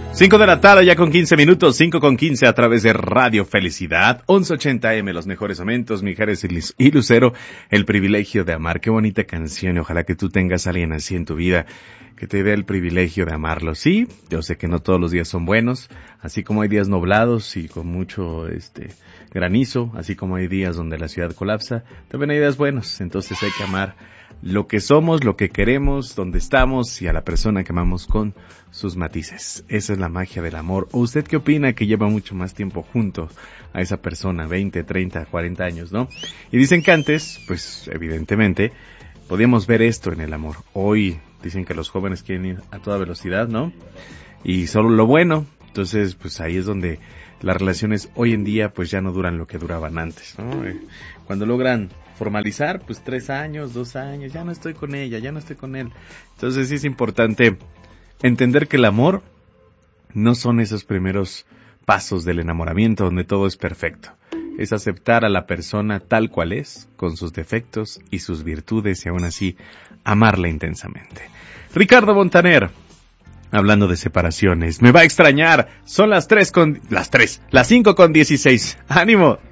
5 de la tarde, ya con 15 minutos, 5:15 a través de Radio Felicidad, 1180M, los mejores momentos, Mijares y Lucero, el privilegio de amar. Qué bonita canción, y ojalá que tú tengas a alguien así en tu vida, que te dé el privilegio de amarlo. Sí, yo sé que no todos los días son buenos, así como hay días nublados y con mucho granizo, así como hay días donde la ciudad colapsa, también hay días buenos, entonces hay que amar lo que somos, lo que queremos, donde estamos y a la persona que amamos con sus matices. Esa es la magia del amor. ¿O usted qué opina que lleva mucho más tiempo junto a esa persona, 20, 30, 40 años, ¿no? Y dicen que antes, pues evidentemente, podíamos ver esto en el amor. Hoy dicen que los jóvenes quieren ir a toda velocidad, ¿no? Y solo lo bueno. Entonces, pues ahí es donde las relaciones hoy en día pues ya no duran lo que duraban antes, ¿no? Cuando logran formalizar, pues 3 años, 2 años, ya no estoy con ella, ya no estoy con él. Entonces sí es importante entender que el amor no son esos primeros pasos del enamoramiento donde todo es perfecto. Es aceptar a la persona tal cual es, con sus defectos y sus virtudes y aún así amarla intensamente. Ricardo Montaner, hablando de separaciones, me va a extrañar. Son las 5:16. ¡Ánimo!